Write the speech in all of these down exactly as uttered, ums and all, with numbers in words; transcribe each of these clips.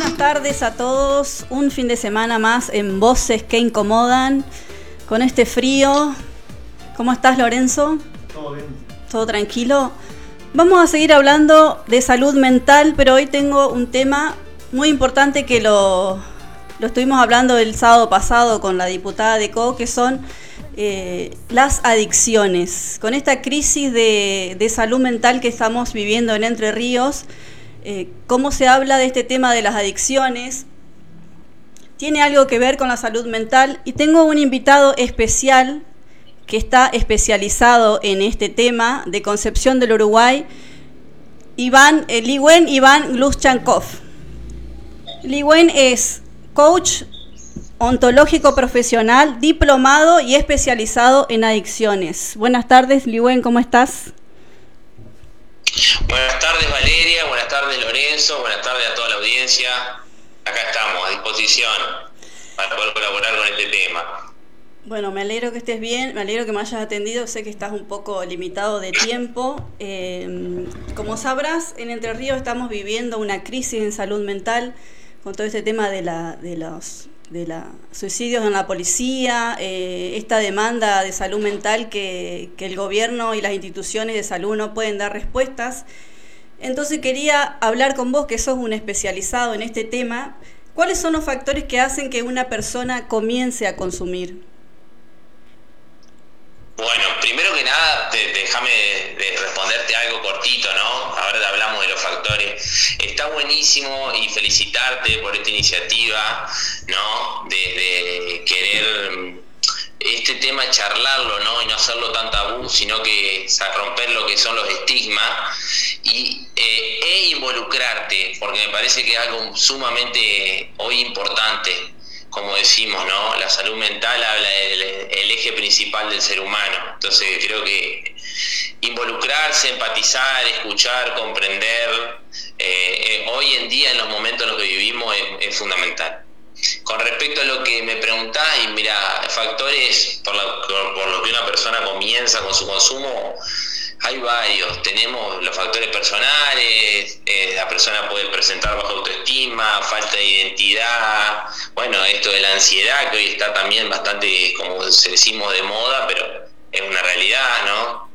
buenas tardes a todos. Un fin de semana más en Voces que Incomodan, con este frío. ¿Cómo estás, Lorenzo? Todo bien. ¿Todo tranquilo? Vamos a seguir hablando de salud mental, pero hoy tengo un tema muy importante que lo, lo estuvimos hablando el sábado pasado con la diputada de C O, que son eh, las adicciones. Con esta crisis de, de salud mental que estamos viviendo en Entre Ríos, eh, cómo se habla de este tema de las adicciones, tiene algo que ver con la salud mental, y tengo un invitado especial que está especializado en este tema, de Concepción del Uruguay, Iván, eh, Liwen Iván Glushchankov. Liwen es coach ontológico profesional, diplomado y especializado en adicciones. Buenas tardes, Liwen, ¿cómo estás? Buenas tardes, Valeria, buenas tardes, Lorenzo, buenas tardes a toda la audiencia. Acá estamos, a disposición para poder colaborar con este tema. Bueno, me alegro que estés bien, me alegro que me hayas atendido. Sé que estás un poco limitado de tiempo. Eh, como sabrás, en Entre Ríos estamos viviendo una crisis en salud mental con todo este tema de la de los de los suicidios en la policía, eh, esta demanda de salud mental que, que el gobierno y las instituciones de salud no pueden dar respuestas. Entonces quería hablar con vos, que sos un especializado en este tema. ¿Cuáles son los factores que hacen que una persona comience a consumir? Bueno, primero que nada, te, déjame de responderte algo cortito, ¿no? Ahora hablamos de los factores. Está buenísimo y felicitarte por esta iniciativa, ¿no? De, de querer este tema charlarlo, ¿no? Y no hacerlo tan tabú, sino que romper lo que son los estigmas y, eh, e involucrarte, porque me parece que es algo sumamente hoy importante. Como decimos, ¿no? La salud mental habla del el eje principal del ser humano. Entonces creo que involucrarse, empatizar, escuchar, comprender, eh, eh, hoy en día en los momentos en los que vivimos es, es fundamental. Con respecto a lo que me preguntás, y mira, factores por, la, por los que una persona comienza con su consumo, hay varios. Tenemos los factores personales, eh, la persona puede presentar baja autoestima, falta de identidad, bueno, esto de la ansiedad, que hoy está también bastante, como decimos, de moda, pero es una realidad, ¿no?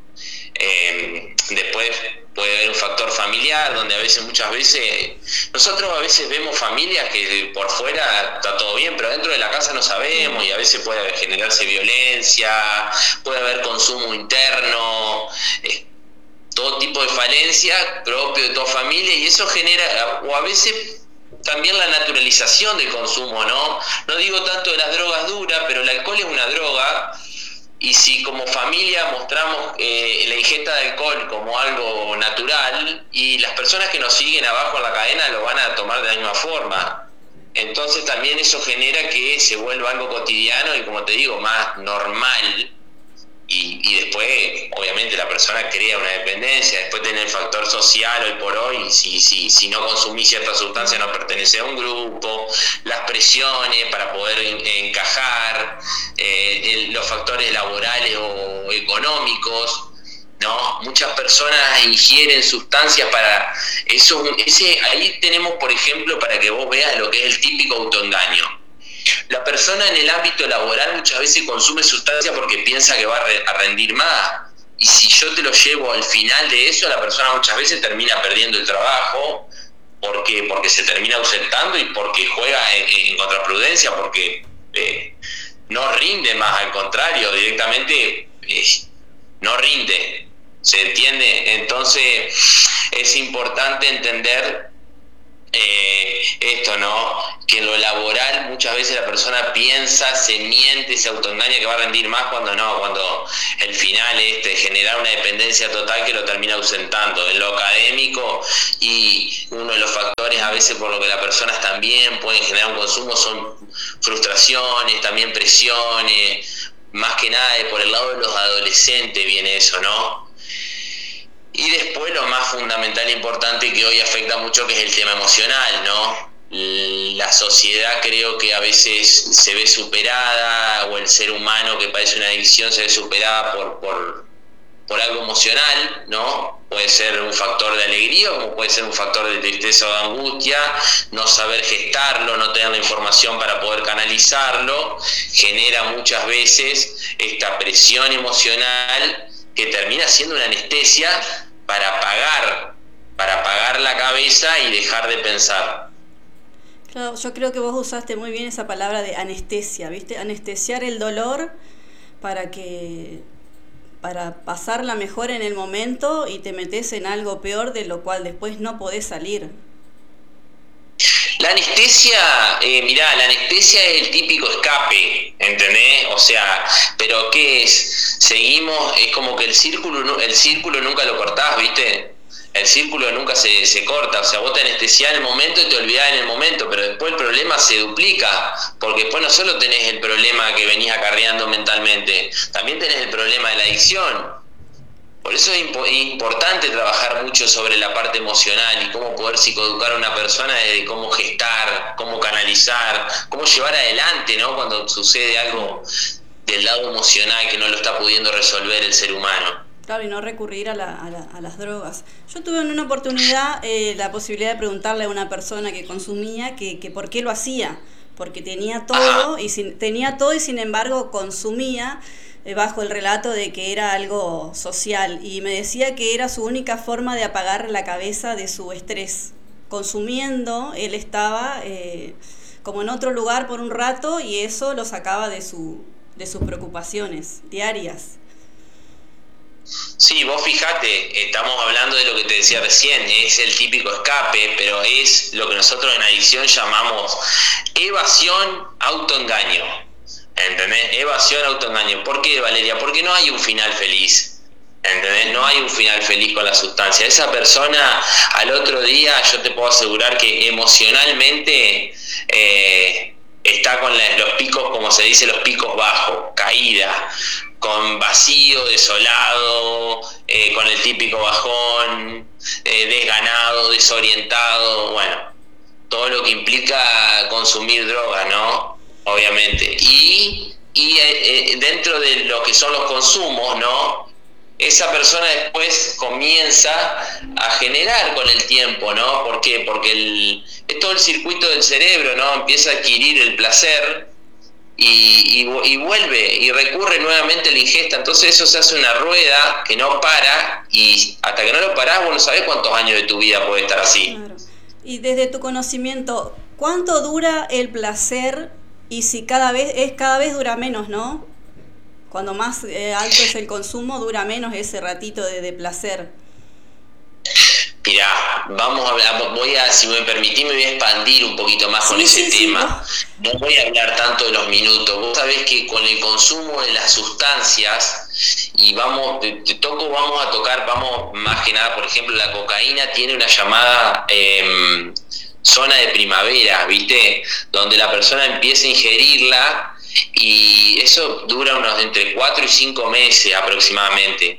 Eh, después puede haber un factor familiar, donde a veces, muchas veces, nosotros a veces vemos familias que por fuera está todo bien, pero dentro de la casa no sabemos, y a veces puede generarse violencia, puede haber consumo interno, eh, todo tipo de falencia propio de toda familia, y eso genera, o a veces también la naturalización del consumo, ¿no? No digo tanto de las drogas duras, pero el alcohol es una droga. Y si como familia mostramos eh, la ingesta de alcohol como algo natural, y las personas que nos siguen abajo en la cadena lo van a tomar de la misma forma, entonces también eso genera que se vuelva algo cotidiano y, como te digo, más normal. Y, y después, obviamente, la persona crea una dependencia. Después tiene el factor social hoy por hoy. Si, si, si no consumís cierta sustancia, no pertenece a un grupo. Las presiones para poder encajar. Eh, el, los factores laborales o económicos, ¿no? Muchas personas ingieren sustancias para eso. Ese, ahí tenemos, por ejemplo, para que vos veas lo que es el típico autoengaño. La persona en el ámbito laboral muchas veces consume sustancia porque piensa que va a rendir más, y si yo te lo llevo al final de eso, la persona muchas veces termina perdiendo el trabajo porque, porque se termina ausentando y porque juega en, en contraprudencia, porque eh, no rinde más, al contrario, directamente eh, no rinde, ¿se entiende? Entonces es importante entender Eh, esto, ¿no? Que en lo laboral muchas veces la persona piensa, se miente, se autoengaña que va a rendir más, cuando no, cuando el final es de generar una dependencia total que lo termina ausentando. En lo académico, y uno de los factores a veces por lo que las personas también pueden generar un consumo son frustraciones, también presiones, más que nada por el lado de los adolescentes viene eso, ¿no? Y después lo más fundamental e importante que hoy afecta mucho, que es el tema emocional, ¿no? La sociedad creo que a veces se ve superada, o el ser humano que padece una adicción se ve superada por, por, por algo emocional, ¿no? puede ser un factor de alegría como puede ser un factor de tristeza o de angustia. No saber gestarlo, no tener la información para poder canalizarlo, genera muchas veces esta presión emocional que termina siendo una anestesia para apagar, para apagar la cabeza y dejar de pensar. Claro, yo creo que vos usaste muy bien esa palabra de anestesia, ¿viste? Anestesiar el dolor para que para pasarla mejor en el momento y te metes en algo peor de lo cual después no podés salir. La anestesia, eh, mirá, la anestesia es el típico escape, ¿entendés? O sea, pero ¿qué es? Seguimos, es como que el círculo, el círculo nunca lo cortás, ¿viste? El círculo nunca se, se corta, o sea, vos te anestesiás en el momento y te olvidás en el momento, pero después el problema se duplica, porque después no solo tenés el problema que venís acarreando mentalmente, también tenés el problema de la adicción. Por eso es impo- importante trabajar mucho sobre la parte emocional y cómo poder psicoeducar a una persona, desde cómo gestar, cómo canalizar, cómo llevar adelante, ¿no? Cuando sucede algo del lado emocional que no lo está pudiendo resolver el ser humano. Claro, y no recurrir a, la, a, la, a las drogas. Yo tuve en una oportunidad eh, la posibilidad de preguntarle a una persona que consumía que, que por qué lo hacía, porque tenía todo y sin, tenía todo y sin embargo consumía eh, bajo el relato de que era algo social, y me decía que era su única forma de apagar la cabeza de su estrés. Consumiendo, él estaba eh, como en otro lugar por un rato y eso lo sacaba de, su, de sus preocupaciones diarias. Sí, vos fijate, estamos hablando de lo que te decía recién, es el típico escape, pero es lo que nosotros en adicción llamamos evasión, autoengaño. ¿Entendés? Evasión, autoengaño. ¿Por qué, Valeria? Porque no hay un final feliz. ¿Entendés? No hay un final feliz con la sustancia. Esa persona al otro día, yo te puedo asegurar que emocionalmente eh, está con la, los picos, como se dice, los picos bajos, caída, con vacío, desolado, eh, con el típico bajón, eh, desganado, desorientado, bueno, todo lo que implica consumir droga, ¿no? Obviamente. Y, y eh, dentro de lo que son los consumos, ¿no? Esa persona después comienza a generar con el tiempo, ¿no? ¿Por qué? Porque el, es todo el circuito del cerebro, ¿no? Empieza a adquirir el placer y, y, y vuelve y recurre nuevamente a la ingesta. Entonces eso se hace una rueda que no para, y hasta que no lo parás vos no sabés cuántos años de tu vida puede estar así. Claro. Y desde tu conocimiento, ¿cuánto dura el placer? Y si cada vez es cada vez dura menos, ¿no? Cuando más eh, alto es el consumo, dura menos ese ratito de, de placer. Mirá, vamos a hablar, voy a, si me permitís, me voy a expandir un poquito más con sí, ese sí, tema. Sí. No voy a hablar tanto de los minutos. Vos sabés que con el consumo de las sustancias, y vamos, te, te toco, vamos a tocar, vamos más que nada, por ejemplo, la cocaína tiene una llamada eh, zona de primavera, ¿viste? Donde la persona empieza a ingerirla y eso dura unos entre cuatro y cinco meses aproximadamente.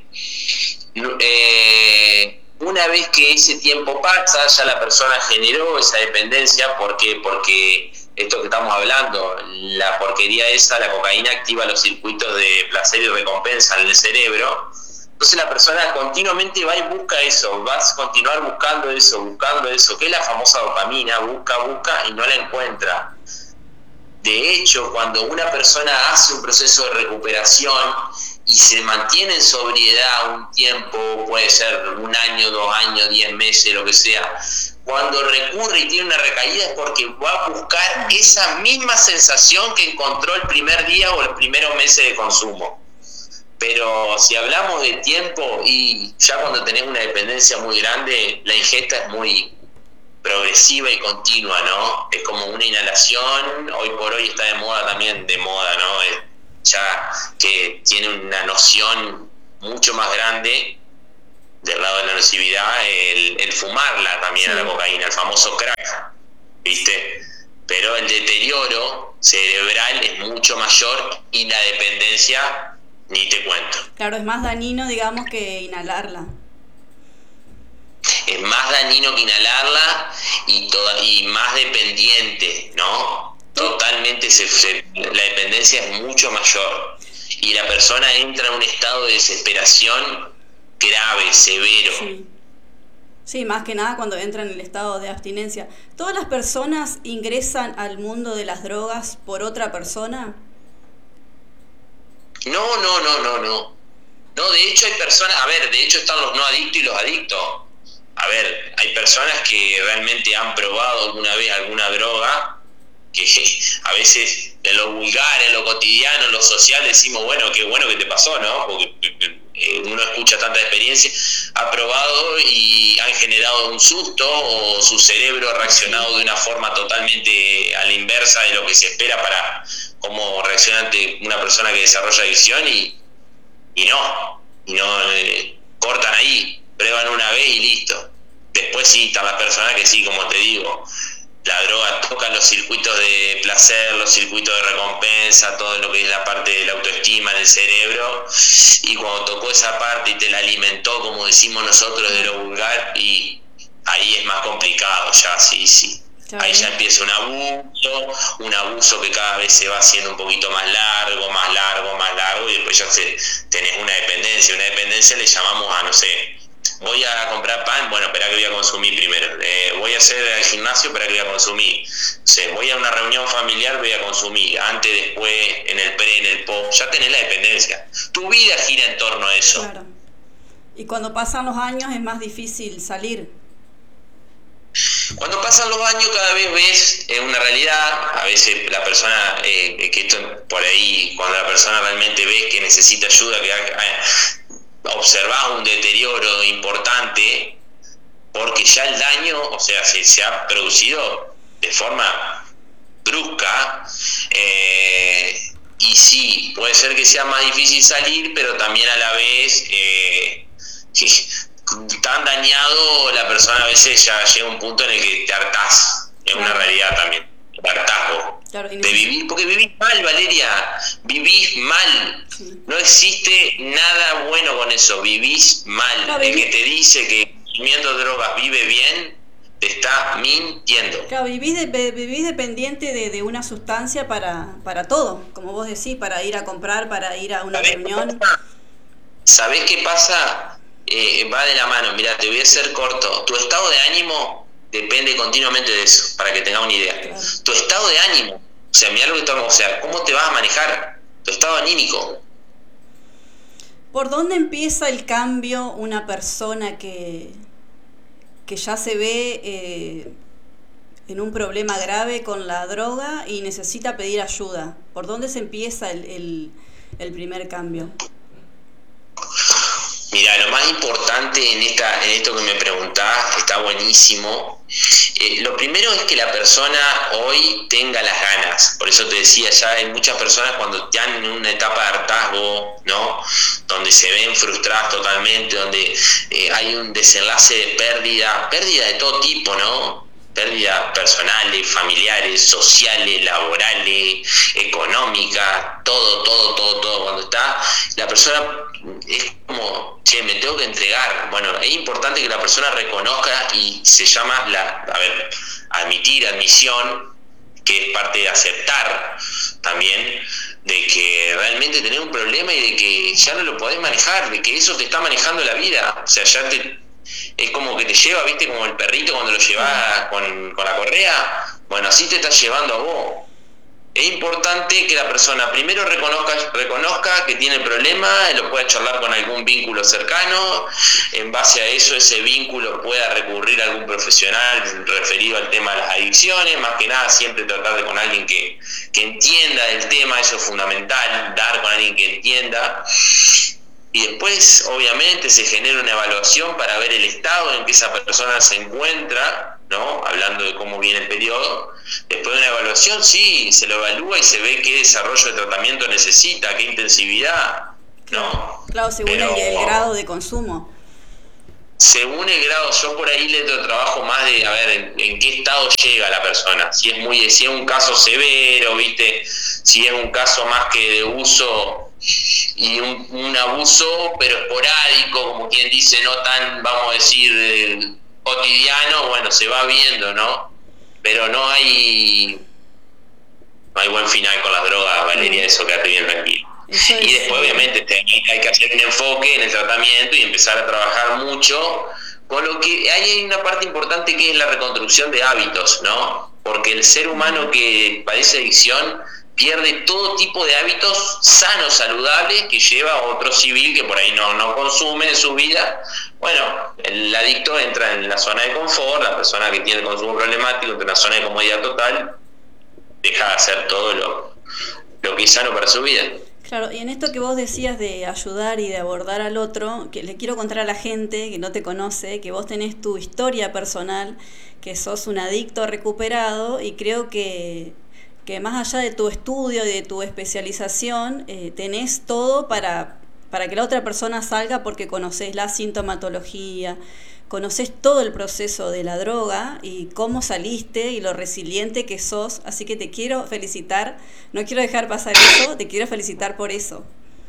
Eh, una vez que ese tiempo pasa, ya la persona generó esa dependencia. ¿Por qué? Porque esto que estamos hablando, la porquería esa, la cocaína, activa los circuitos de placer y recompensa en el cerebro. Entonces la persona continuamente va y busca eso, va a continuar buscando eso, buscando eso, que es la famosa dopamina, busca, busca y no la encuentra. De hecho, cuando una persona hace un proceso de recuperación y se mantiene en sobriedad un tiempo, puede ser un año, dos años, diez meses, lo que sea, cuando recurre y tiene una recaída es porque va a buscar esa misma sensación que encontró el primer día o los primeros meses de consumo. Pero si hablamos de tiempo, y ya cuando tenés una dependencia muy grande, la ingesta es muy progresiva y continua, ¿no? Es como una inhalación. Hoy por hoy está de moda también, de moda, ¿no? Es ya que tiene una noción mucho más grande del lado de la nocividad, el, el fumarla también, sí, a la cocaína, el famoso crack, ¿viste? Pero el deterioro cerebral es mucho mayor y la dependencia ni te cuento. Claro, es más dañino, digamos, que inhalarla. Es más dañino que inhalarla y, toda, y más dependiente, ¿no? Totalmente, se, se, la dependencia es mucho mayor y la persona entra en un estado de desesperación grave, severo. Sí. Sí, más que nada cuando entran en el estado de abstinencia. ¿Todas las personas ingresan al mundo de las drogas por otra persona? No, no, no, no, no. No, de hecho hay personas, a ver, de hecho están los no adictos y los adictos. A ver, hay personas que realmente han probado alguna vez alguna droga, que a veces en lo vulgar, en lo cotidiano, en lo social decimos, bueno, qué bueno que te pasó, ¿no? Porque eh, uno escucha tanta experiencia, ha probado y han generado un susto o su cerebro ha reaccionado de una forma totalmente a la inversa de lo que se espera para cómo reacciona ante una persona que desarrolla adicción y, y no, y no eh, cortan ahí, prueban una vez y listo. Después sí, están las personas que sí, como te digo, la droga toca los circuitos de placer, los circuitos de recompensa, todo lo que es la parte de la autoestima en el cerebro, y cuando tocó esa parte y te la alimentó, como decimos nosotros de lo vulgar, y ahí es más complicado ya, sí, sí. Ahí ya empieza un abuso, un abuso que cada vez se va haciendo un poquito más largo, más largo, más largo, y después ya se, tenés una dependencia. Una dependencia le llamamos a, no sé, voy a comprar pan, bueno, espera que voy a consumir primero. Eh, voy a hacer el gimnasio, espera que voy a consumir. O sea, voy a una reunión familiar, voy a consumir. Antes, después, en el pre, en el post, ya tenés la dependencia. Tu vida gira en torno a eso. Claro. Y cuando pasan los años es más difícil salir. Cuando pasan los años cada vez ves eh, una realidad, a veces la persona, eh, que esto por ahí, cuando la persona realmente ves que necesita ayuda, que eh, observás un deterioro importante, porque ya el daño, o sea, se, se ha producido de forma brusca, eh, y sí, puede ser que sea más difícil salir, pero también a la vez... Eh, tan dañado la persona a veces ya llega a un punto en el que te hartás, es claro. Una realidad también, te hartás vos, claro, de vivir, porque vivís mal, Valeria, vivís mal, sí. No existe nada bueno con eso, vivís mal, claro, el que te dice que consumiendo drogas vive bien, te está mintiendo. Claro, vivís, de, vivís dependiente de, de una sustancia para, para todo, como vos decís, para ir a comprar, para ir a una ¿Sabés reunión. ¿Sabés qué pasa? Eh, va de la mano, mira, te voy a hacer corto. Tu estado de ánimo depende continuamente de eso, para que tengas una idea. Claro. Tu estado de ánimo, o sea, mira lo que estamos, o sea, ¿cómo te vas a manejar? Tu estado anímico. ¿Por dónde empieza el cambio una persona que, que ya se ve eh, en un problema grave con la droga y necesita pedir ayuda? ¿Por dónde se empieza el, el, el primer cambio? Mira, lo más importante en esta en esto que me preguntás, está buenísimo. Eh, lo primero es que la persona hoy tenga las ganas. Por eso te decía, ya hay muchas personas cuando están en una etapa de hartazgo, ¿no? Donde se ven frustradas totalmente, donde eh, hay un desenlace de pérdida, pérdida de todo tipo, ¿no? Pérdidas personales, familiares, sociales, laborales, económicas, todo, todo, todo, todo. Cuando está la persona es como, che, me tengo que entregar. Bueno, es importante que la persona reconozca y se llama, la, a ver, admitir, admisión, que es parte de aceptar también, de que realmente tenés un problema y de que ya no lo podés manejar, de que eso te está manejando la vida. O sea, ya te, es como que te lleva, viste, como el perrito cuando lo llevas con, con la correa. Bueno, así te está llevando a vos. Es importante que la persona primero reconozca, reconozca que tiene el problema, lo pueda charlar con algún vínculo cercano, en base a eso ese vínculo pueda recurrir a algún profesional referido al tema de las adicciones, más que nada siempre tratar de con alguien que, que entienda del tema, eso es fundamental, dar con alguien que entienda. Y después, obviamente, se genera una evaluación para ver el estado en que esa persona se encuentra, ¿no? Hablando de cómo viene el periodo. Después de una evaluación, sí, se lo evalúa y se ve qué desarrollo de tratamiento necesita, qué intensividad, ¿no? Claro, según Pero, el, el grado de consumo. Según el grado, yo por ahí le trabajo más de, a ver, en, en qué estado llega la persona. Si es muy, si es un caso severo, ¿viste? Si es un caso más que de uso y un, un abuso, pero esporádico, como quien dice, no tan, vamos a decir, eh, cotidiano, bueno, se va viendo, ¿no? Pero no hay no hay buen final con las drogas, Valeria, eso quédate bien tranquilo. Eso Y es, después, eh, obviamente, te- hay que hacer un enfoque en el tratamiento y empezar a trabajar mucho, con lo que hay una parte importante que es la reconstrucción de hábitos, ¿no? Porque el ser humano que padece adicción pierde todo tipo de hábitos sanos, saludables, que lleva a otro civil que por ahí no, no consume en su vida. Bueno, el adicto entra en la zona de confort, la persona que tiene el consumo problemático entra en una zona de comodidad total, deja de hacer todo lo, lo que es sano para su vida. claro, y en esto que vos decías de ayudar y de abordar al otro, que le quiero contar a la gente que no te conoce, que vos tenés tu historia personal, que sos un adicto recuperado y creo que, que más allá de tu estudio y de tu especialización, eh, tenés todo para, para que la otra persona salga porque conocés la sintomatología, conoces todo el proceso de la droga y cómo saliste y lo resiliente que sos, así que te quiero felicitar, no quiero dejar pasar eso, te quiero felicitar por eso.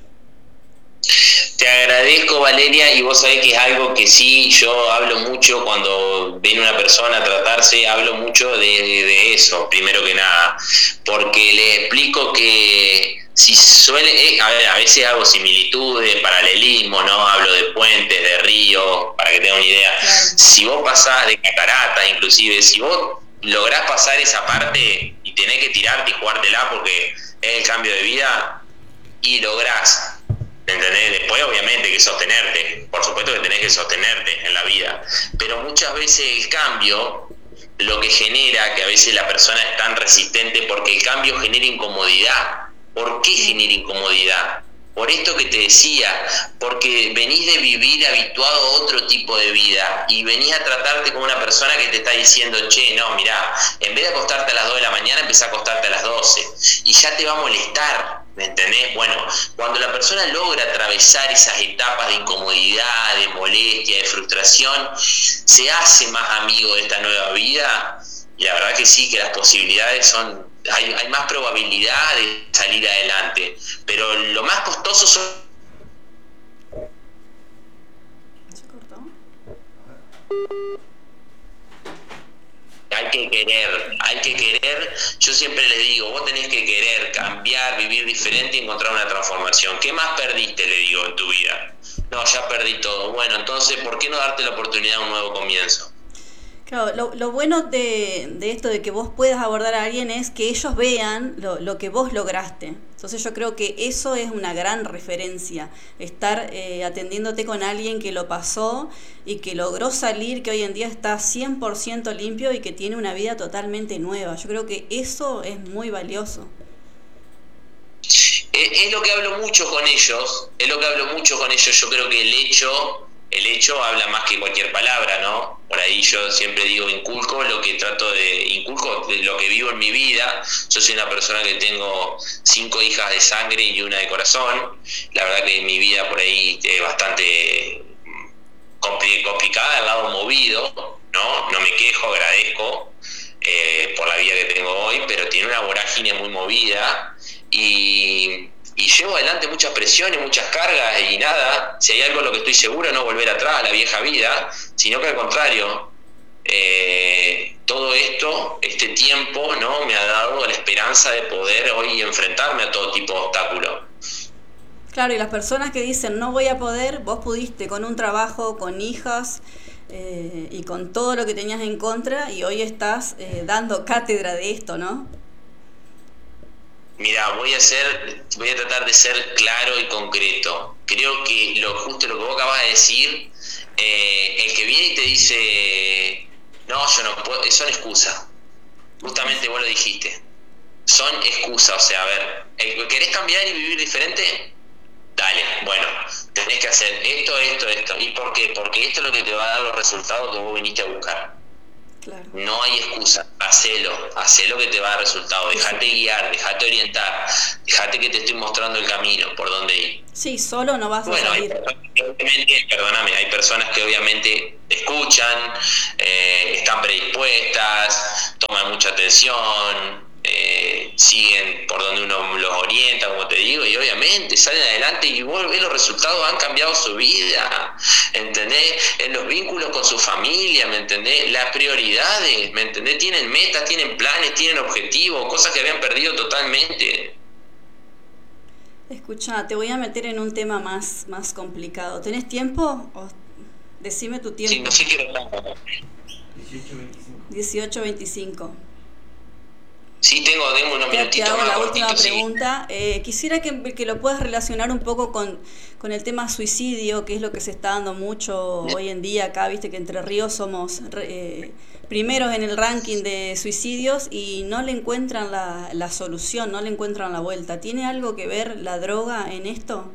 Te agradezco, Valeria, y vos sabés que es algo que sí, yo hablo mucho cuando viene una persona a tratarse, hablo mucho de, de eso, primero que nada, porque le explico que si suele, eh, a, ver, a veces hago similitudes, paralelismo, ¿no? Hablo de puentes, de ríos, para que tengan una idea. Claro. Si vos pasás de catarata, inclusive, si vos lográs pasar esa parte y tenés que tirarte y jugártela porque es el cambio de vida, y lográs, ¿entendés? Después obviamente hay que sostenerte, por supuesto que tenés que sostenerte en la vida, pero muchas veces el cambio lo que genera que a veces la persona es tan resistente porque el cambio genera incomodidad. ¿Por qué genera incomodidad? Por esto que te decía, porque venís de vivir habituado a otro tipo de vida y venís a tratarte como una persona que te está diciendo, che, no, mirá, en vez de acostarte a las dos de la mañana, empezá a acostarte a las doce y ya te va a molestar, ¿me entendés? Bueno, cuando la persona logra atravesar esas etapas de incomodidad, de molestia, de frustración, se hace más amigo de esta nueva vida y la verdad que sí, que las posibilidades son... Hay, hay más probabilidad de salir adelante, pero lo más costoso son... ¿Se cortó? Hay que querer, hay que querer, yo siempre les digo, vos tenés que querer cambiar, vivir diferente y encontrar una transformación. ¿Qué más perdiste, le digo, en tu vida? No, ya perdí todo. Bueno, entonces, ¿por qué no darte la oportunidad de un nuevo comienzo? Claro, lo, lo bueno de, de esto de que vos puedas abordar a alguien es que ellos vean lo, lo que vos lograste. Entonces yo creo que eso es una gran referencia, estar eh, atendiéndote con alguien que lo pasó y que logró salir, que hoy en día está cien por ciento limpio y que tiene una vida totalmente nueva. Yo creo que eso es muy valioso. Es, es lo que hablo mucho con ellos, es lo que hablo mucho con ellos. Yo creo que el hecho... El hecho habla más que cualquier palabra, ¿no? Por ahí yo siempre digo, inculco lo que trato de... Inculco de lo que vivo en mi vida. Yo soy una persona que tengo cinco hijas de sangre y una de corazón. La verdad que mi vida por ahí es bastante complicada, al lado movido, ¿no? No me quejo, agradezco eh, por la vida que tengo hoy, pero tiene una vorágine muy movida y... Y llevo adelante muchas presiones, muchas cargas y nada, si hay algo en lo que estoy seguro, no volver atrás a la vieja vida, sino que al contrario, eh, todo esto, este tiempo, ¿no? Me ha dado la esperanza de poder hoy enfrentarme a todo tipo de obstáculos. Claro, y las personas que dicen no voy a poder, vos pudiste con un trabajo, con hijas eh, y con todo lo que tenías en contra y hoy estás eh, dando cátedra de esto, ¿no? Mira, voy a ser, voy a tratar de ser claro y concreto. Creo que lo justo lo que vos acabas de decir, eh, el que viene y te dice, no, yo no puedo, son excusas. Justamente vos lo dijiste. Son excusas, o sea, a ver, ¿querés cambiar y vivir diferente? Dale, bueno, tenés que hacer esto, esto, esto. ¿Y por qué? Porque esto es lo que te va a dar los resultados que vos viniste a buscar. Claro. No hay excusa, hacelo, hacelo que te va a dar resultado, dejate guiar, dejate orientar, dejate que te estoy mostrando el camino por donde ir. Sí, solo no vas bueno, a salir. Hay personas que obviamente, perdóname, hay personas que obviamente escuchan, eh, están predispuestas, toman mucha atención, eh, siguen por donde uno los orienta, como te digo, y obviamente salen adelante y vos ves los resultados, han cambiado su vida, ¿entendés? En los vínculos con su familia, ¿me entendés? Las prioridades, ¿me entendés? Tienen metas, tienen planes, tienen objetivos, cosas que habían perdido totalmente. Escucha, te voy a meter en un tema más, más complicado. ¿Tenés tiempo? O decime tu Sí, no tiempo. sé qué era. dieciocho veinticinco. Sí, tengo, tengo unos Te, te minutitos hago más la última cortitos, sí. pregunta. Eh, quisiera que, que lo puedas relacionar un poco con, con el tema suicidio, que es lo que se está dando mucho hoy en día acá. Viste que Entre Ríos somos eh, primeros en el ranking de suicidios y no le encuentran la, la solución, no le encuentran la vuelta. ¿Tiene algo que ver la droga en esto?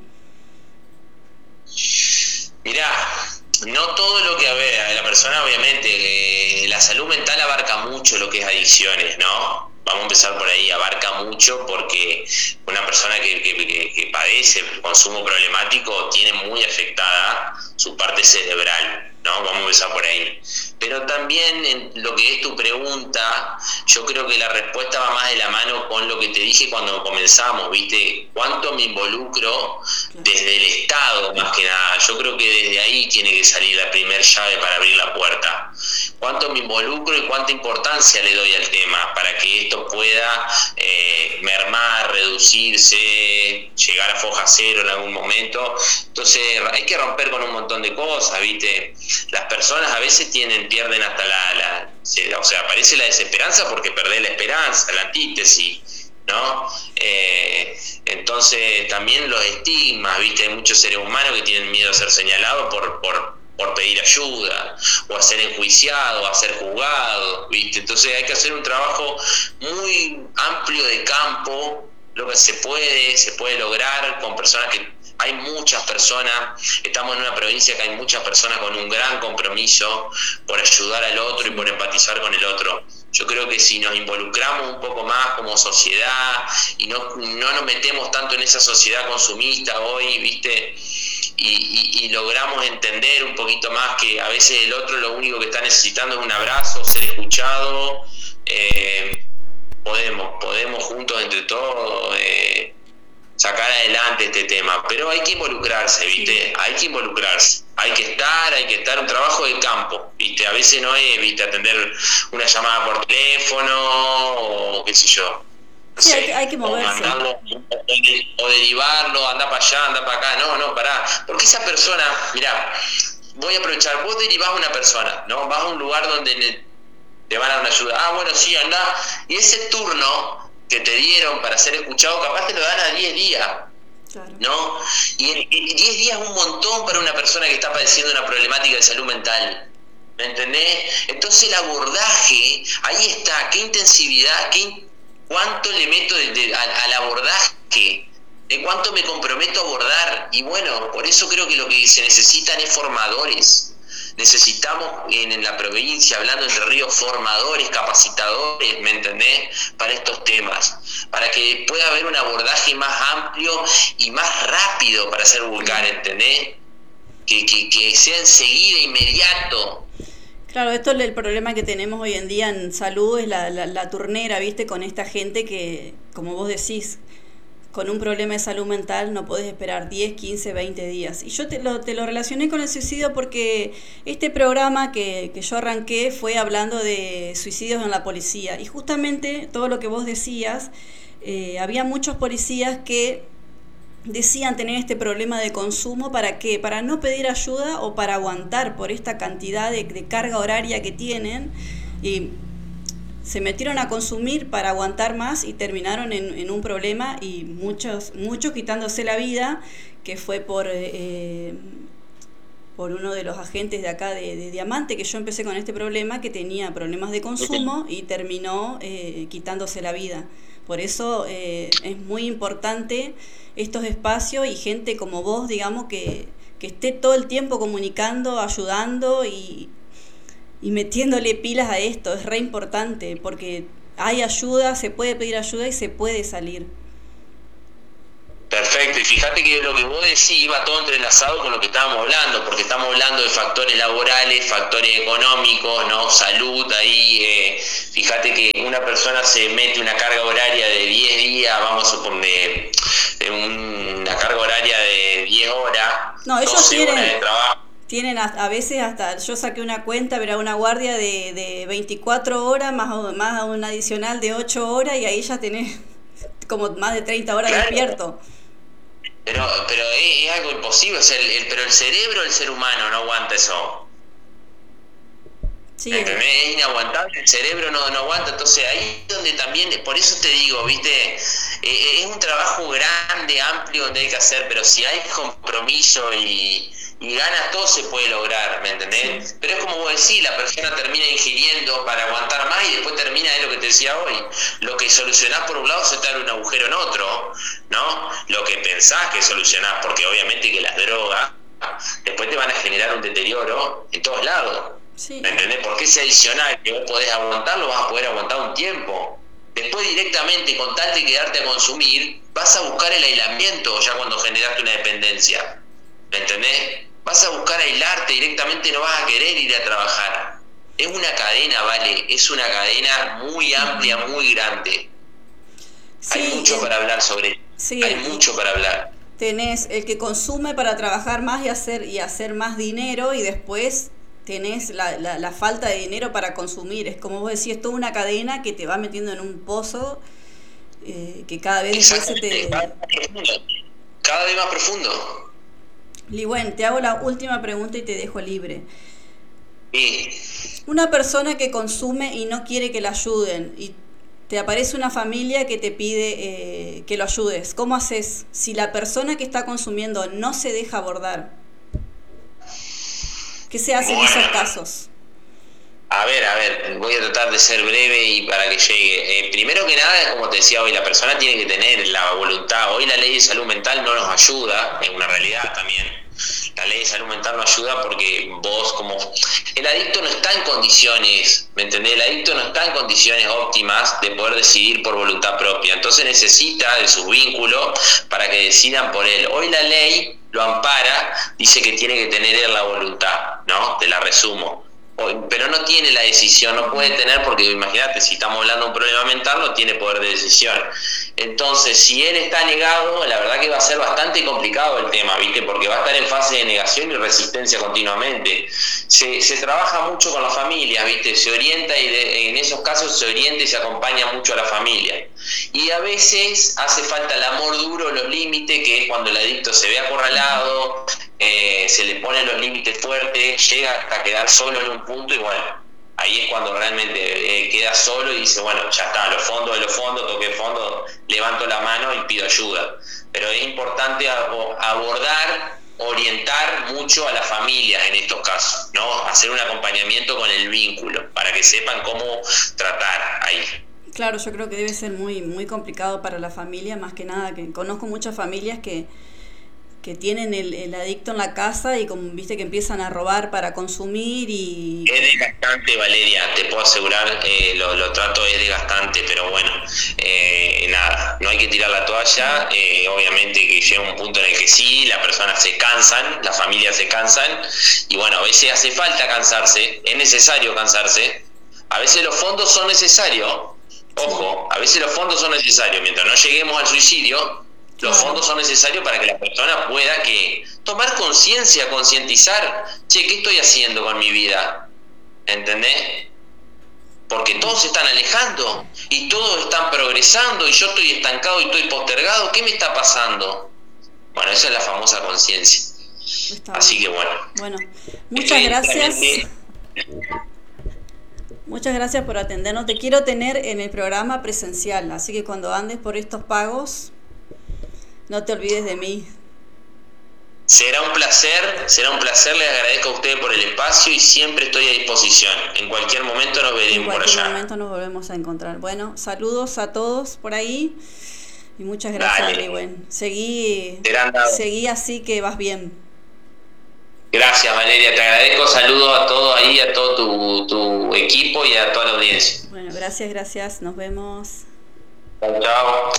Mirá, no todo lo que a ver, la persona obviamente, eh, la salud mental abarca mucho lo que es adicciones, ¿no? Vamos a empezar por ahí, abarca mucho porque una persona que, que, que, que padece consumo problemático tiene muy afectada su parte cerebral, ¿no? Vamos a empezar por ahí. Pero también en lo que es tu pregunta, yo creo que la respuesta va más de la mano con lo que te dije cuando comenzamos, ¿viste? ¿Cuánto me involucro desde el Estado, más que nada? Yo creo que desde ahí tiene que salir la primer llave para abrir la puerta. ¿Cuánto me involucro y cuánta importancia le doy al tema para que esto pueda eh, mermar, reducirse, llegar a foja cero en algún momento? Entonces hay que romper con un montón de cosas, ¿viste? Las personas a veces tienen, pierden hasta la, la se, o sea, aparece la desesperanza porque perdés la esperanza, la antítesis, ¿no? Eh, entonces también los estigmas, ¿viste? Hay muchos seres humanos que tienen miedo a ser señalados por, por, por pedir ayuda, o a ser enjuiciados, a ser juzgados, ¿viste? Entonces hay que hacer un trabajo muy amplio de campo, lo que se puede, se puede lograr con personas que... Hay muchas personas, estamos en una provincia que hay muchas personas con un gran compromiso por ayudar al otro y por empatizar con el otro. Yo creo que si nos involucramos un poco más como sociedad y no, no nos metemos tanto en esa sociedad consumista hoy, ¿viste? Y, y, y logramos entender un poquito más que a veces el otro lo único que está necesitando es un abrazo, ser escuchado, eh, podemos, podemos juntos entre todos... Eh, sacar adelante este tema, pero hay que involucrarse, ¿viste? Sí. Hay que involucrarse, hay que estar, hay que estar, un trabajo de campo, ¿viste? A veces no es, ¿viste? Atender una llamada por teléfono o qué sé yo. No sí, sé, hay, que, hay que moverse. O, mandarlo, o derivarlo, anda para allá, anda para acá, no, no, pará, porque esa persona, mirá, voy a aprovechar, vos derivás a una persona, ¿no? Vas a un lugar donde te van a dar una ayuda, ah, bueno, sí, anda, y ese turno que te dieron para ser escuchado, capaz te lo dan a diez días, claro. ¿No? Y diez días es un montón para una persona que está padeciendo una problemática de salud mental, ¿me entendés? Entonces el abordaje, ahí está, qué intensividad, qué, cuánto le meto de, de, al, al abordaje, de cuánto me comprometo a abordar, y bueno, por eso creo que lo que se necesitan es formadores. Necesitamos en, en la provincia, hablando Entre Ríos, formadores, capacitadores, ¿me entendés? Para estos temas, para que pueda haber un abordaje más amplio y más rápido para hacer vulgar, ¿entendés? Que, que, que sea enseguida, inmediato. Claro, esto es el problema que tenemos hoy en día en salud, es la, la, la turnera, ¿viste? Con esta gente que, como vos decís, con un problema de salud mental no podés esperar diez, quince, veinte días. Y yo te lo, te lo relacioné con el suicidio porque este programa que, que yo arranqué fue hablando de suicidios en la policía. Y justamente todo lo que vos decías, eh, había muchos policías que decían tener este problema de consumo. ¿Para qué? Para no pedir ayuda o para aguantar por esta cantidad de, de carga horaria que tienen. Y se metieron a consumir para aguantar más y terminaron en, en un problema, y muchos muchos quitándose la vida, que fue por eh, por uno de los agentes de acá de, de Diamante, que yo empecé con este problema, que tenía problemas de consumo y terminó eh, quitándose la vida. Por eso eh, es muy importante estos espacios y gente como vos, digamos, que, que esté todo el tiempo comunicando, ayudando y y metiéndole pilas a esto. Es re importante porque hay ayuda, se puede pedir ayuda y se puede salir. Perfecto, y fíjate que lo que vos decís iba todo entrelazado con lo que estábamos hablando, porque estamos hablando de factores laborales, factores económicos, ¿no? Salud, ahí, eh, fíjate que una persona se mete una carga horaria de diez días, vamos a suponer, de una carga horaria de diez horas, no, ellos tienen, horas de trabajo. Tienen a, a veces hasta, yo saqué una cuenta, verá, una guardia de, de veinticuatro horas más, más un adicional de ocho horas, y ahí ya tenés como más de treinta horas claro. Despierto. Pero, pero es, es algo imposible, o sea, el, el- pero el cerebro del ser humano no aguanta eso. Sí, ¿Entendés? Es inaguantable, el cerebro no, no aguanta, entonces ahí es donde también, por eso te digo, viste, Eh, eh, es un trabajo grande, amplio donde hay que hacer, pero si hay compromiso y, y ganas, todo se puede lograr, ¿me sí, entendés? Pero es como vos decís, la persona termina ingiriendo para aguantar más y después termina, es lo que te decía hoy, lo que solucionás por un lado se te abre un agujero en otro, ¿no? Lo que pensás que solucionás, porque obviamente que las drogas después te van a generar un deterioro en todos lados. sí, ¿Me entendés? Porque ese adicional que vos podés aguantar, lo vas a poder aguantar un tiempo. Después directamente, con tal de quedarte a consumir, vas a buscar el aislamiento ya cuando generaste una dependencia. ¿Me entendés? Vas a buscar aislarte, directamente no vas a querer ir a trabajar. Es una cadena, vale, es una cadena muy amplia, muy grande. Hay sí, mucho eh, para hablar sobre esto. sí, Hay el- mucho para hablar. tenés el que consume para trabajar más y hacer, y hacer más dinero, y después tenés la, la, la falta de dinero para consumir. Es como vos decís, es toda una cadena que te va metiendo en un pozo, eh, que cada vez después se Exactamente, cada te... vez más profundo. Cada vez más profundo. Ligüen, te hago la última pregunta y te dejo libre. Sí. Una persona que consume y no quiere que la ayuden, y te aparece una familia que te pide eh, que lo ayudes, ¿cómo haces si la persona que está consumiendo no se deja abordar? ¿Qué se hace en esos Bueno. casos? A ver, a ver, voy a tratar de ser breve y para que llegue. Eh, primero que nada, es como te decía hoy, la persona tiene que tener la voluntad. Hoy la ley de salud mental no nos ayuda, es una realidad también. La ley de salud mental no ayuda porque vos como... El adicto no está en condiciones, ¿me entendés? El adicto no está en condiciones óptimas de poder decidir por voluntad propia. Entonces necesita de sus vínculos para que decidan por él. Hoy la ley lo ampara, dice que tiene que tener él la voluntad, ¿no? Te la resumo. Pero no tiene la decisión, no puede tener, porque imagínate, si estamos hablando de un problema mental, no tiene poder de decisión. Entonces, si él está negado, la verdad que va a ser bastante complicado el tema, ¿viste? Porque va a estar en fase de negación y resistencia continuamente. Se, se trabaja mucho con la familia, ¿viste? Se orienta y de, en esos casos se orienta y se acompaña mucho a la familia. Y a veces hace falta el amor duro, los límites, que es cuando el adicto se ve acorralado, eh, se le ponen los límites fuertes, llega hasta quedar solo en un punto y bueno, ahí es cuando realmente eh, queda solo y dice, bueno, ya está, los fondos de los fondos, toqué fondo, levanto la mano y pido ayuda. Pero es importante abordar, orientar mucho a las familias en estos casos, ¿no? Hacer un acompañamiento con el vínculo, para que sepan cómo tratar ahí. Claro, yo creo que debe ser muy, muy complicado para la familia, más que nada, que conozco muchas familias que, que tienen el, el adicto en la casa y como viste que empiezan a robar para consumir y... Es desgastante, Valeria, te puedo asegurar, eh, lo, lo trato es desgastante, pero bueno, eh, nada, no hay que tirar la toalla, eh, obviamente que llega un punto en el que sí, las personas se cansan, las familias se cansan, y bueno, a veces hace falta cansarse, es necesario cansarse, a veces los fondos son necesarios, ojo, a veces los fondos son necesarios, mientras no lleguemos al suicidio, los Claro. fondos son necesarios para que la persona pueda que tomar conciencia, concientizar, che, ¿qué estoy haciendo con mi vida? ¿Entendés? Porque todos se están alejando y todos están progresando y yo estoy estancado y estoy postergado. ¿Qué me está pasando? Bueno, esa es la famosa conciencia. Está Así bien. que bueno. Bueno, muchas Eh, gracias. realmente- Muchas gracias por atendernos. Te quiero tener en el programa presencial, así que cuando andes por estos pagos, no te olvides de mí. Será un placer, será un placer, les agradezco a ustedes por el espacio y siempre estoy a disposición. En cualquier momento nos En veremos por cualquier allá. momento nos volvemos a encontrar. Bueno, saludos a todos por ahí y muchas gracias, Dale. Ligüen. Seguí, Serán dados. seguí así que vas bien. Gracias, Valeria, te agradezco. Saludos a todos ahí, a todo tu, tu equipo y a toda la audiencia. Bueno, gracias, gracias. Nos vemos. Chao, chao.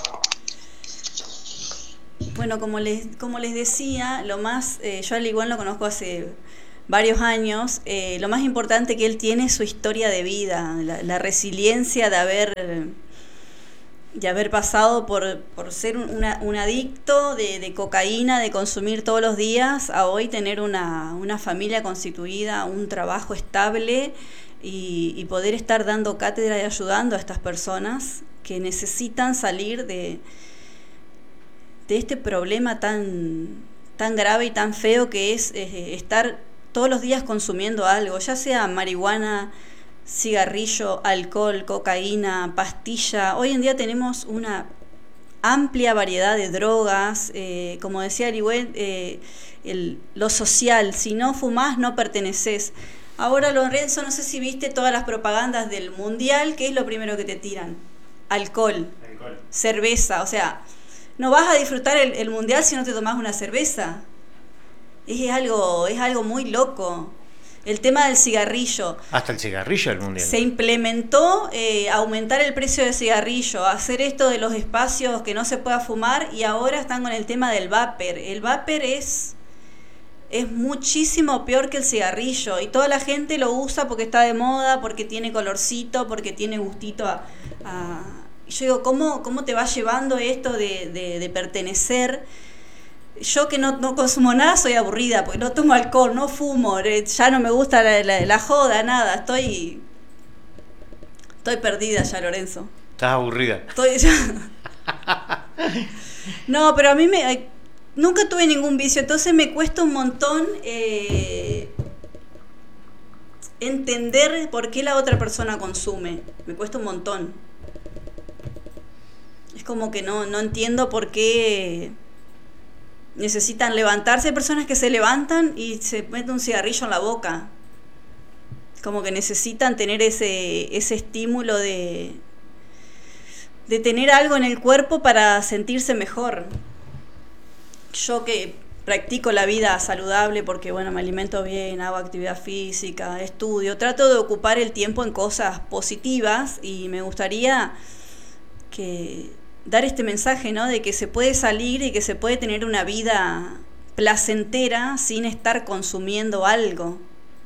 Bueno, como les, como les decía, lo más, eh, yo al igual lo conozco hace varios años, eh, lo más importante que él tiene es su historia de vida, la, la resiliencia de haber, de haber pasado por, por ser una, un adicto de, de cocaína, de consumir todos los días, a hoy tener una, una familia constituida, un trabajo estable y, y poder estar dando cátedra y ayudando a estas personas que necesitan salir de de este problema tan, tan grave y tan feo que es eh, estar todos los días consumiendo algo, ya sea marihuana, cigarrillo, alcohol, cocaína, pastilla. Hoy en día tenemos una amplia variedad de drogas, eh, como decía Ligüen, eh, el, lo social, si no fumás no perteneces. Ahora, Lorenzo, no sé si viste todas las propagandas del mundial, ¿qué es lo primero que te tiran? Alcohol, Alcohol. cerveza, o sea, no vas a disfrutar el, el mundial si no te tomás una cerveza. Es algo, es algo muy loco. El tema del cigarrillo. Hasta el cigarrillo del mundial. Se implementó eh, aumentar el precio del cigarrillo, hacer esto de los espacios que no se pueda fumar, y ahora están con el tema del vapor. El vapor es, es muchísimo peor que el cigarrillo y toda la gente lo usa porque está de moda, porque tiene colorcito, porque tiene gustito a... a... Yo digo, ¿cómo, cómo te va llevando esto de, de, de pertenecer? Yo que no, no consumo nada soy aburrida, porque no tomo alcohol, no fumo, ya no me gusta la, la, la joda, nada, estoy estoy perdida ya, Lorenzo. Estás aburrida. Estoy ya... No, pero a mí me nunca tuve ningún vicio, entonces me cuesta un montón eh, entender por qué la otra persona consume, me cuesta un montón. Es como que no, no entiendo por qué necesitan levantarse. Hay personas que se levantan y se meten un cigarrillo en la boca. Como que necesitan tener ese, ese estímulo de, de tener algo en el cuerpo para sentirse mejor. Yo que practico la vida saludable porque, bueno, me alimento bien, hago actividad física, estudio, trato de ocupar el tiempo en cosas positivas, y me gustaría que... dar este mensaje, ¿no? De que se puede salir y que se puede tener una vida placentera sin estar consumiendo algo.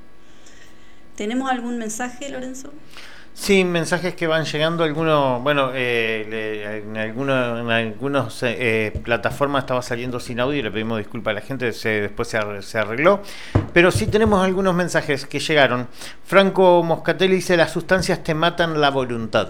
¿Tenemos algún mensaje, Lorenzo? Sí, mensajes que van llegando. Algunos, bueno, eh, le, en algunos, en algunas eh, plataformas estaba saliendo sin audio y le pedimos disculpas a la gente, se, después se, ar, se arregló. Pero sí tenemos algunos mensajes que llegaron. Franco Moscatelli dice: las sustancias te matan la voluntad.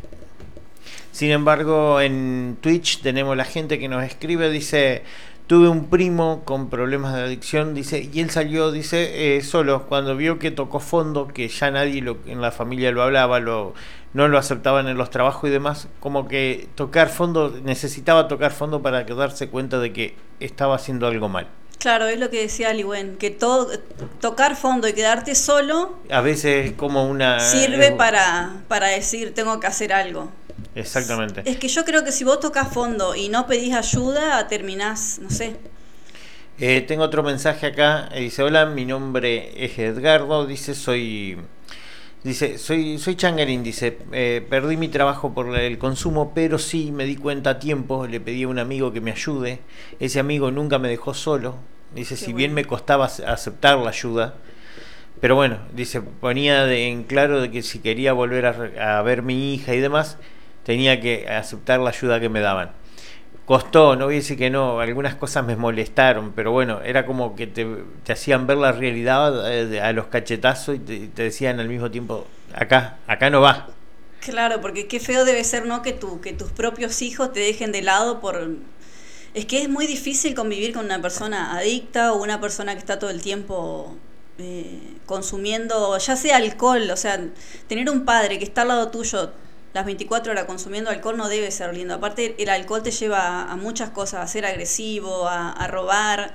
Sin embargo, en Twitch tenemos la gente que nos escribe, dice: tuve un primo con problemas de adicción, dice, y él salió, dice, eh, solo, cuando vio que tocó fondo, que ya nadie lo, en la familia lo hablaba, lo, no lo aceptaban en los trabajos y demás, como que tocar fondo, necesitaba tocar fondo para darse cuenta de que estaba haciendo algo mal. Claro, es lo que decía Ligüen, que todo, tocar fondo y quedarte solo a veces como una sirve eh, para, para decir tengo que hacer algo. Exactamente. Es que yo creo que si vos tocas fondo y no pedís ayuda, terminás, no sé. Eh, tengo otro mensaje acá, eh, dice: hola, mi nombre es Edgardo, dice, soy dice soy soy changarín, dice, eh, perdí mi trabajo por el consumo, pero sí me di cuenta a tiempo, le pedí a un amigo que me ayude, ese amigo nunca me dejó solo, dice, Qué si bueno. bien me costaba aceptar la ayuda, pero bueno, dice, ponía de, en claro de que si quería volver a, a ver mi hija y demás, tenía que aceptar la ayuda que me daban. Costó, no voy a decir que no, algunas cosas me molestaron, pero bueno, era como que te, te hacían ver la realidad eh, a los cachetazos y te, te decían al mismo tiempo, acá, acá no va. Claro, porque qué feo debe ser, ¿no? Que tú, que tus propios hijos te dejen de lado por... Es que es muy difícil convivir con una persona adicta o una persona que está todo el tiempo eh, consumiendo, ya sea alcohol, o sea, tener un padre que está al lado tuyo las veinticuatro horas consumiendo alcohol no debe ser lindo. Aparte, el alcohol te lleva a, a muchas cosas, a ser agresivo, a, a robar.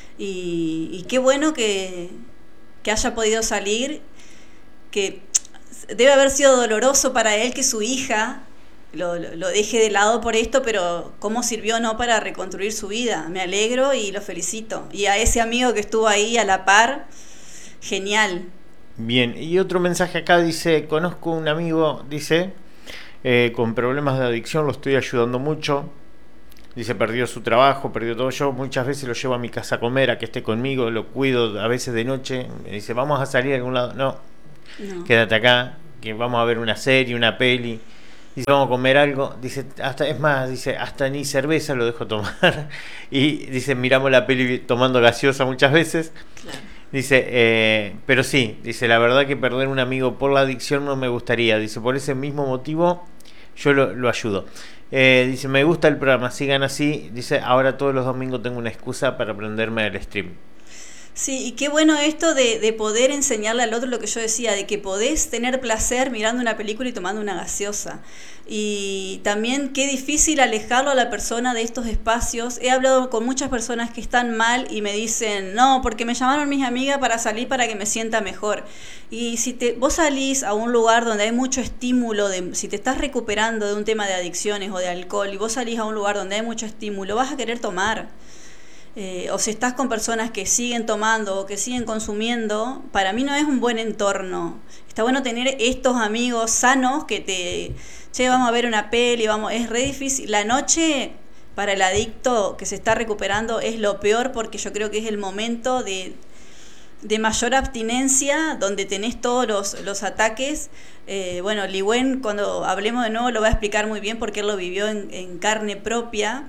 Y, y qué bueno que, que haya podido salir, que debe haber sido doloroso para él que su hija lo, lo, lo deje de lado por esto, pero cómo sirvió, ¿no?, para reconstruir su vida. Me alegro y lo felicito. Y a ese amigo que estuvo ahí a la par, genial. Bien, y otro mensaje acá dice: conozco un amigo, dice... Eh, con problemas de adicción, lo estoy ayudando mucho. Dice, perdió su trabajo, perdió todo. Yo muchas veces lo llevo a mi casa a comer, a que esté conmigo, lo cuido a veces de noche. Me dice, vamos a salir a algún lado. No, no, quédate acá, que vamos a ver una serie, una peli. Dice, vamos a comer algo. Dice, hasta es más, dice, hasta ni cerveza lo dejo tomar. Y dice, miramos la peli tomando gaseosa muchas veces. Claro. Dice, eh, pero sí, dice, la verdad que perder un amigo por la adicción no me gustaría. Dice, por ese mismo motivo yo lo, lo ayudo. Eh, dice, me gusta el programa, sigan así. Dice, ahora todos los domingos tengo una excusa para prenderme al stream. Sí, y qué bueno esto de, de poder enseñarle al otro lo que yo decía, de que podés tener placer mirando una película y tomando una gaseosa. Y también qué difícil alejarlo a la persona de estos espacios. He hablado con muchas personas que están mal y me dicen, no, porque me llamaron mis amigas para salir para que me sienta mejor. Y si te, vos salís a un lugar donde hay mucho estímulo, de, si te estás recuperando de un tema de adicciones o de alcohol, y vos salís a un lugar donde hay mucho estímulo, vas a querer tomar. Eh, o si estás con personas que siguen tomando o que siguen consumiendo, para mí no es un buen entorno. Está bueno tener estos amigos sanos que te, che, vamos a ver una peli, vamos, es re difícil. La noche para el adicto que se está recuperando es lo peor, porque yo creo que es el momento de, de mayor abstinencia, donde tenés todos los, los ataques. Eh, bueno, Ligüen, cuando hablemos de nuevo, lo va a explicar muy bien porque él lo vivió en, en carne propia.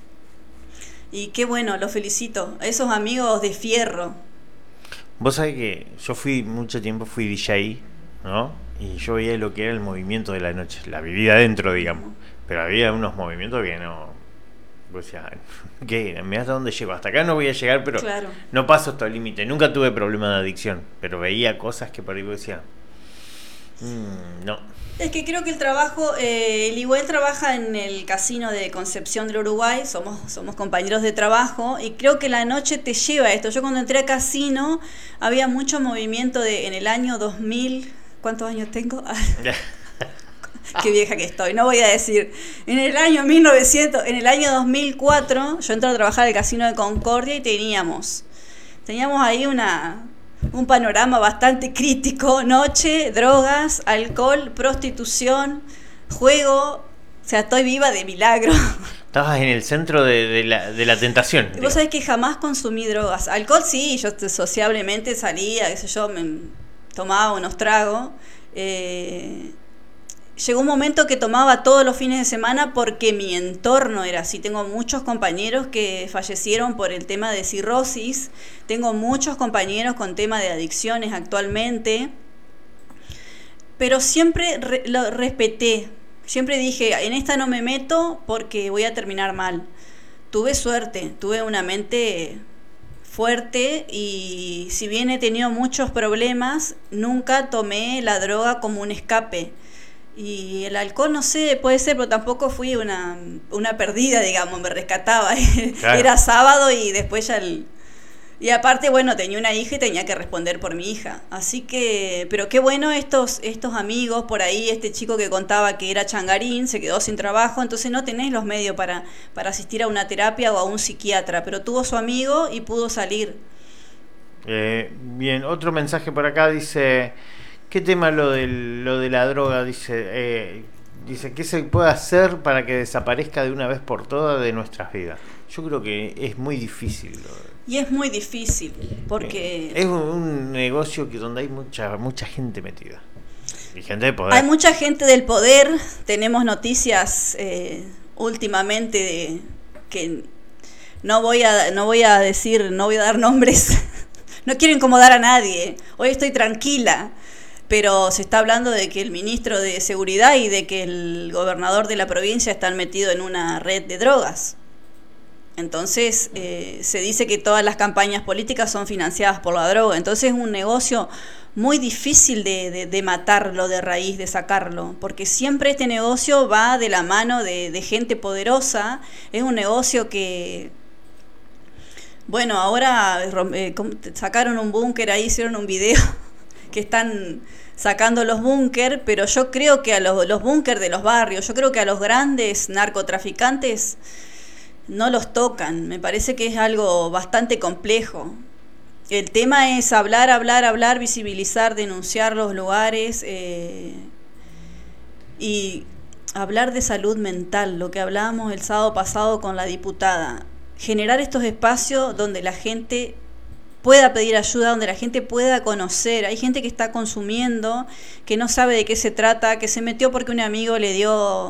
Y qué bueno, los felicito. A esos amigos de fierro. Vos sabés que yo fui, mucho tiempo fui D J, ¿no? Y yo veía lo que era el movimiento de la noche. La vivía adentro, digamos. Pero había unos movimientos que no... Vos decías, ¿qué? Mirá hasta dónde llego. Hasta acá no voy a llegar, pero claro, no paso hasta el límite. Nunca tuve problema de adicción. Pero veía cosas que por ahí vos decías... Mmm, no. Es que creo que el trabajo, eh, el igual trabaja en el casino de Concepción del Uruguay, somos, somos compañeros de trabajo, y creo que la noche te lleva a esto. Yo cuando entré a casino había mucho movimiento de, en el año dos mil, ¿cuántos años tengo? Qué vieja que estoy, no voy a decir. En el año mil novecientos, en el año dos mil cuatro, yo entré a trabajar al casino de Concordia y teníamos, teníamos ahí una... un panorama bastante crítico: noche, drogas, alcohol, prostitución, juego. O sea, estoy viva de milagro. Estabas en el centro de, de, la, de la tentación. Vos digamos. sabés que jamás consumí drogas. Alcohol sí, yo sociablemente salía, qué sé yo, me tomaba unos tragos. Eh, llegó un momento que tomaba todos los fines de semana porque mi entorno era así. Tengo muchos compañeros que fallecieron por el tema de cirrosis. Tengo muchos compañeros con tema de adicciones actualmente. Pero siempre re, lo respeté. Siempre dije, en esta no me meto porque voy a terminar mal. Tuve suerte, tuve una mente fuerte y si bien he tenido muchos problemas, nunca tomé la droga como un escape. Y el alcohol, no sé, puede ser, pero tampoco fui una, una perdida, digamos, me rescataba. Claro. Era sábado y después ya el... Y aparte, bueno, tenía una hija y tenía que responder por mi hija. Así que, pero qué bueno estos, estos amigos por ahí, este chico que contaba que era changarín, se quedó sin trabajo, entonces no tenés los medios para, para asistir a una terapia o a un psiquiatra, pero tuvo su amigo y pudo salir. Eh, bien, otro mensaje por acá dice... ¿Qué tema lo de, lo de la droga? Dice, eh, dice, ¿qué se puede hacer para que desaparezca de una vez por todas de nuestras vidas? Yo creo que es muy difícil. Y es muy difícil, porque... Eh, es un, un negocio que donde hay mucha mucha gente metida. Y gente de poder. Hay mucha gente del poder. Tenemos noticias eh, últimamente de que no voy a no voy a decir, no voy a dar nombres. No quiero incomodar a nadie. Hoy estoy tranquila. Pero se está hablando de que el ministro de Seguridad y de que el gobernador de la provincia están metidos en una red de drogas. Entonces, eh, se dice que todas las campañas políticas son financiadas por la droga. Entonces es un negocio muy difícil de, de, de matarlo de raíz, de sacarlo. Porque siempre este negocio va de la mano de, de gente poderosa. Es un negocio que... Bueno, ahora eh, sacaron un búnker, ahí hicieron un video... que están sacando los búnker, pero yo creo que a los, los búnker de los barrios, yo creo que a los grandes narcotraficantes no los tocan. Me parece que es algo bastante complejo. El tema es hablar, hablar, hablar, visibilizar, denunciar los lugares eh, y hablar de salud mental, lo que hablábamos el sábado pasado con la diputada. Generar estos espacios donde la gente pueda pedir ayuda, donde la gente pueda conocer. Hay gente que está consumiendo, que no sabe de qué se trata, que se metió porque un amigo le dio